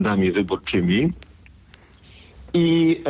danymi wyborczymi. I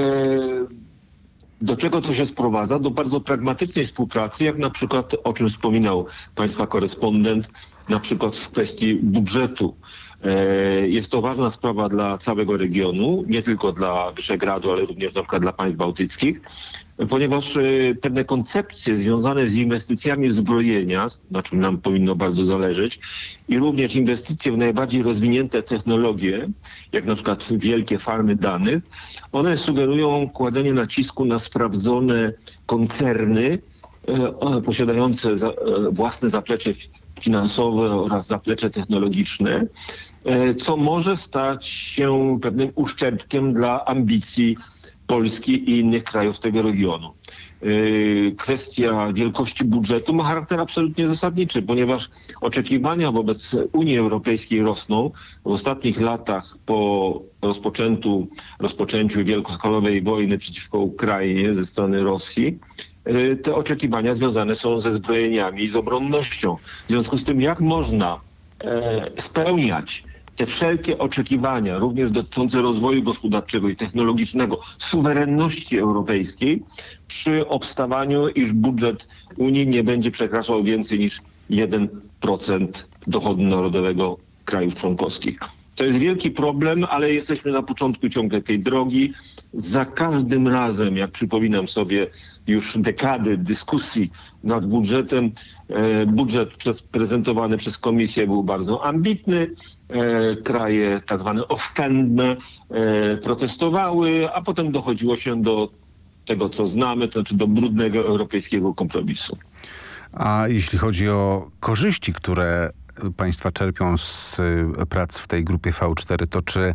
do czego to się sprowadza? Do bardzo pragmatycznej współpracy, jak na przykład, o czym wspominał Państwa korespondent, na przykład w kwestii budżetu. Jest to ważna sprawa dla całego regionu, nie tylko dla Wyszehradu, ale również na przykład dla państw bałtyckich, ponieważ pewne koncepcje związane z inwestycjami w zbrojenia, na czym nam powinno bardzo zależeć, i również inwestycje w najbardziej rozwinięte technologie, jak na przykład wielkie farmy danych, one sugerują kładzenie nacisku na sprawdzone koncerny posiadające własne zaplecze finansowe oraz zaplecze technologiczne, co może stać się pewnym uszczerbkiem dla ambicji Polski i innych krajów tego regionu. Kwestia wielkości budżetu ma charakter absolutnie zasadniczy, ponieważ oczekiwania wobec Unii Europejskiej rosną. W ostatnich latach po rozpoczęciu wielkoskalowej wojny przeciwko Ukrainie ze strony Rosji, te oczekiwania związane są ze zbrojeniami i z obronnością. W związku z tym, jak można spełniać te wszelkie oczekiwania, również dotyczące rozwoju gospodarczego i technologicznego, suwerenności europejskiej, przy obstawaniu, iż budżet Unii nie będzie przekraczał więcej niż 1% dochodu narodowego krajów członkowskich. To jest wielki problem, ale jesteśmy na początku ciągle tej drogi. Za każdym razem, jak przypominam sobie już dekady dyskusji nad budżetem, budżet prezentowany przez Komisję był bardzo ambitny. Kraje tak zwane oszczędne protestowały, a potem dochodziło się do tego, co znamy, to znaczy do brudnego europejskiego kompromisu. A jeśli chodzi o korzyści, które państwa czerpią z prac w tej grupie V4, to czy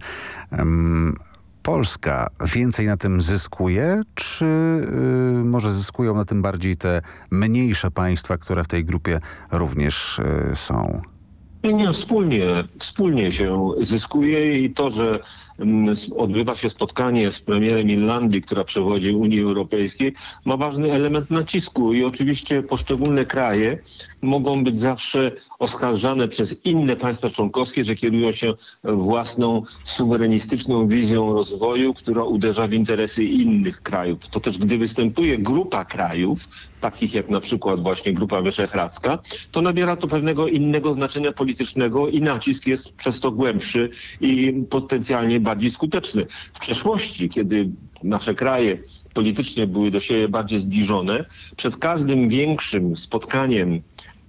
Polska więcej na tym zyskuje, czy może zyskują na tym bardziej te mniejsze państwa, które w tej grupie również są? Nie, wspólnie się zyskuje i to, że odbywa się spotkanie z premierem Irlandii, która przewodzi Unii Europejskiej, ma ważny element nacisku i oczywiście poszczególne kraje mogą być zawsze oskarżane przez inne państwa członkowskie, że kierują się własną suwerenistyczną wizją rozwoju, która uderza w interesy innych krajów. To też gdy występuje grupa krajów, takich jak na przykład właśnie Grupa Wyszehradzka, to nabiera to pewnego innego znaczenia politycznego i nacisk jest przez to głębszy i potencjalnie bardziej skuteczny. W przeszłości, kiedy nasze kraje politycznie były do siebie bardziej zbliżone, przed każdym większym spotkaniem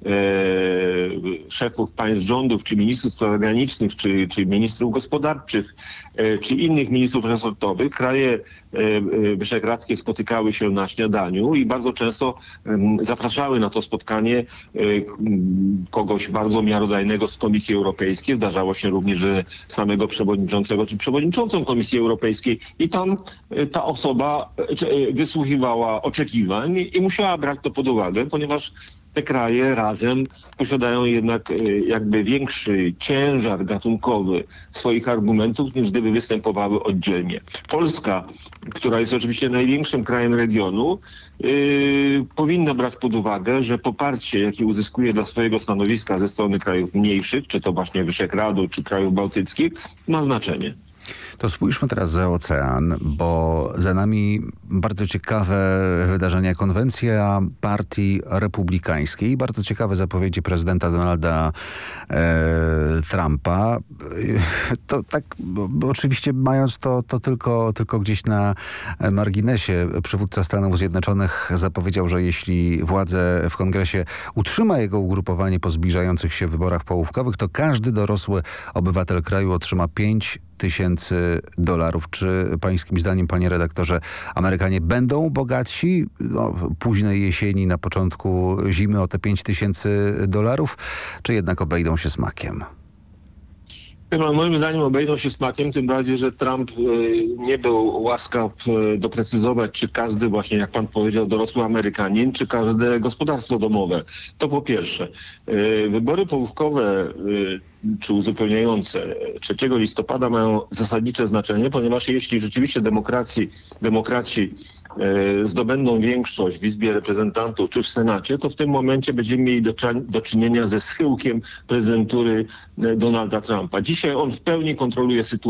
szefów państw rządów, czy ministrów spraw zagranicznych, czy ministrów gospodarczych, czy innych ministrów resortowych, kraje wyszehradzkie spotykały się na śniadaniu i bardzo często zapraszały na to spotkanie kogoś bardzo miarodajnego z Komisji Europejskiej. Zdarzało się również, że samego przewodniczącego czy przewodniczącą Komisji Europejskiej i tam ta osoba wysłuchiwała oczekiwań i musiała brać to pod uwagę, ponieważ te kraje razem posiadają jednak jakby większy ciężar gatunkowy swoich argumentów, niż gdyby występowały oddzielnie. Polska, która jest oczywiście największym krajem regionu, powinna brać pod uwagę, że poparcie, jakie uzyskuje dla swojego stanowiska ze strony krajów mniejszych, czy to właśnie Wyszehradu, czy krajów bałtyckich, ma znaczenie. To spójrzmy teraz za ocean, bo za nami bardzo ciekawe wydarzenia. Konwencja Partii Republikańskiej, bardzo ciekawe zapowiedzi prezydenta Donalda Trumpa. To tak, bo oczywiście mając to tylko gdzieś na marginesie, przywódca Stanów Zjednoczonych zapowiedział, że jeśli władze w Kongresie utrzyma jego ugrupowanie po zbliżających się wyborach połówkowych, to każdy dorosły obywatel kraju otrzyma $5,000. Czy pańskim zdaniem, panie redaktorze, Amerykanie będą bogatsi późnej jesieni, na początku zimy o te $5,000, czy jednak obejdą się smakiem? Moim zdaniem obejdą się smakiem, tym bardziej, że Trump nie był łaskaw doprecyzować, czy każdy właśnie, jak pan powiedział, dorosły Amerykanin, czy każde gospodarstwo domowe. To po pierwsze. Wybory połówkowe czy uzupełniające 3 listopada mają zasadnicze znaczenie, ponieważ jeśli rzeczywiście demokraci zdobędą większość w Izbie Reprezentantów czy w Senacie, to w tym momencie będziemy mieli do czynienia ze schyłkiem prezydentury Donalda Trumpa. Dzisiaj on w pełni kontroluje sytuację